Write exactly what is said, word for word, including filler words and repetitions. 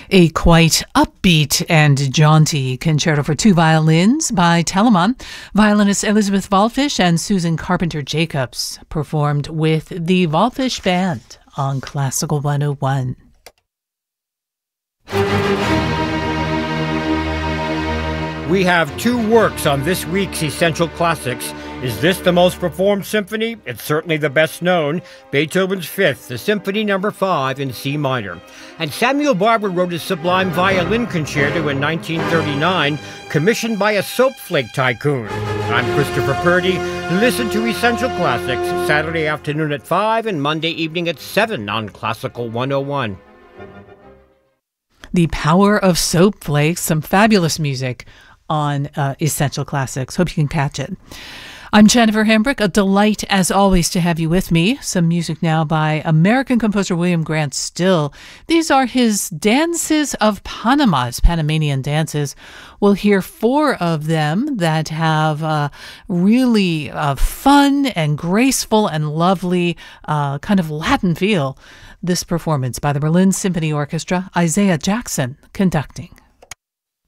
A quite upbeat and jaunty concerto for two violins by Telemann. Violinists Elizabeth Wallfisch and Susan Carpenter-Jacobs performed with the Wallfisch Band on Classical one oh one. We have two works on this week's Essential Classics. Is this the most performed symphony? It's certainly the best known, Beethoven's Fifth, the Symphony Number Five in C minor. And Samuel Barber wrote his sublime violin concerto in nineteen thirty-nine, commissioned by a soap flake tycoon. I'm Christopher Purdy. Listen to Essential Classics Saturday afternoon at five and Monday evening at seven on Classical one oh one. The power of soap flakes, some fabulous music on uh, Essential Classics. Hope you can catch it. I'm Jennifer Hambrick. A delight, as always, to have you with me. Some music now by American composer William Grant Still. These are his Dances of Panama, his Panamanian dances. We'll hear four of them that have a really uh, fun and graceful and lovely uh, kind of Latin feel. This performance by the Berlin Symphony Orchestra, Isaiah Jackson conducting.